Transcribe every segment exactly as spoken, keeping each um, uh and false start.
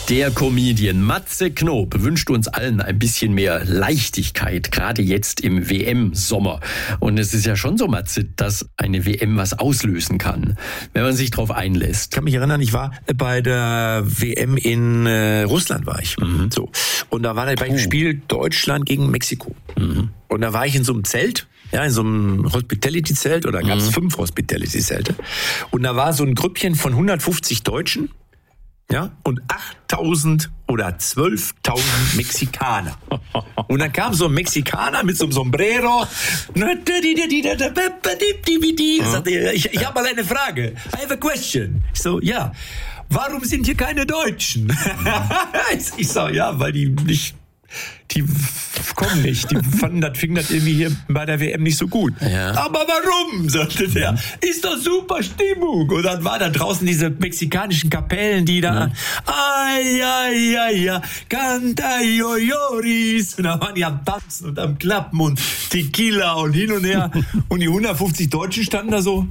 Der Comedian Matze Knob wünscht uns allen ein bisschen mehr Leichtigkeit, gerade jetzt im W M-Sommer. Und es ist ja schon so, Matze, dass eine W M was auslösen kann, wenn man sich darauf einlässt. Ich kann mich erinnern, ich war bei der W M in äh, Russland, war ich. Mhm. So. Und da war ein Spiel Deutschland gegen Mexiko. Mhm. Und da war ich in so einem Zelt, ja, in so einem Hospitality-Zelt, oder gab es mhm. fünf Hospitality-Zelte. Und da war so ein Grüppchen von hundertfünfzig Deutschen, ja, und achttausend oder zwölftausend Mexikaner. Und dann kam so ein Mexikaner mit so einem Sombrero. Ich, ich habe mal eine Frage. I have a question. Ich so, ja, warum sind hier keine Deutschen? Ich so, ja, weil die nicht... Die kommen nicht. Die fanden das, fing das irgendwie hier bei der W M nicht so gut. Ja. Aber warum? Sagte der. Ist doch super Stimmung. Und dann war da draußen diese mexikanischen Kapellen, die da, ai, ai, ai, ai, canta yoyoris. Und da waren die am Tanzen und am Klappen und Tequila und hin und her. Und die hundertfünfzig Deutschen standen da so.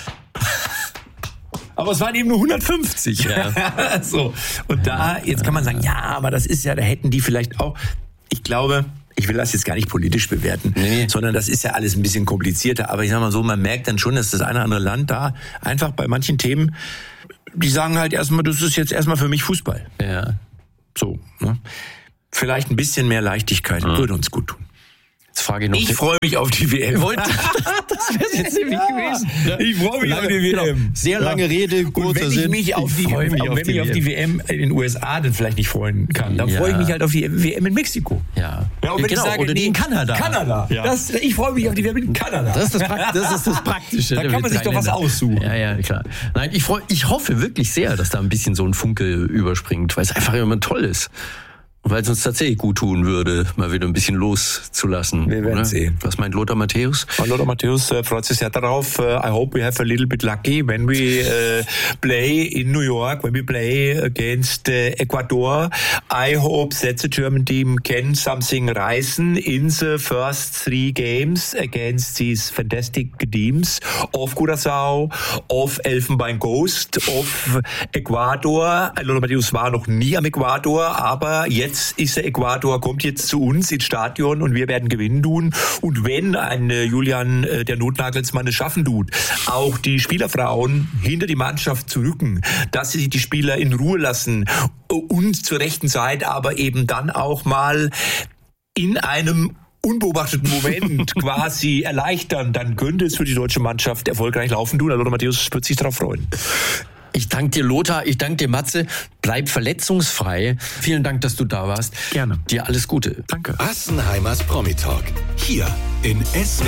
Aber es waren eben nur hundertfünfzig. Ja. So. Und da, jetzt kann man sagen, ja, aber das ist ja, da hätten die vielleicht auch, ich glaube, ich will das jetzt gar nicht politisch bewerten, nee. sondern das ist ja alles ein bisschen komplizierter. Aber ich sag mal so, man merkt dann schon, dass das eine oder andere Land da einfach bei manchen Themen, die sagen halt erstmal, das ist jetzt erstmal für mich Fußball. Ja. So, ne? Vielleicht ein bisschen mehr Leichtigkeit ja. würde uns gut tun. Jetzt frage ich noch. Ich freue mich auf die W M. Wollte, das wäre jetzt nämlich ja. gewesen. Ich freue mich lange, auf die W M. Genau. Sehr lange ja. Rede, kurzer Sinn. Wenn ich mich auf die, ich mich auf auf wenn die mich auf die W M in den U S A dann vielleicht nicht freuen kann, dann ja. freue ich mich halt auf die W M in Mexiko. Ja. ja und wenn genau. ich sage, oder nee, in Kanada. Kanada. Ja. Das, ich freue mich auf die W M in Kanada. Das ist das, Prakt- das, ist das Praktische. Da kann man sich doch was aussuchen. Ja, ja, klar. Nein, ich, freu, ich hoffe wirklich sehr, dass da ein bisschen so ein Funke überspringt, weil es einfach immer toll ist. Weil es uns tatsächlich gut tun würde, mal wieder ein bisschen loszulassen. Wir werden sehen. Was meint Lothar Matthäus? Und Lothar Matthäus äh, freut sich sehr darauf. Uh, I hope we have a little bit lucky when we uh, play in New York, when we play against uh, Ecuador. I hope that the German team can something reißen in the first three games against these fantastic teams of Curaçao, of Elfenbein Coast, of Ecuador. Lothar Matthäus war noch nie am Ecuador, aber jetzt Jetzt ist der Ecuador, kommt jetzt zu uns ins Stadion und wir werden gewinnen tun. Und wenn ein äh, Julian, äh, der Notnagelsmann, es schaffen tut, auch die Spielerfrauen hinter die Mannschaft zu rücken, dass sie die Spieler in Ruhe lassen und zur rechten Zeit, aber eben dann auch mal in einem unbeobachteten Moment quasi erleichtern, dann könnte es für die deutsche Mannschaft erfolgreich laufen tun. Lothar Matthäus wird sich darauf freuen. Ich danke dir, Lothar. Ich danke dir, Matze. Bleib verletzungsfrei. Vielen Dank, dass du da warst. Gerne. Dir alles Gute. Danke. Assenheimers Promi Talk. Hier in S W R.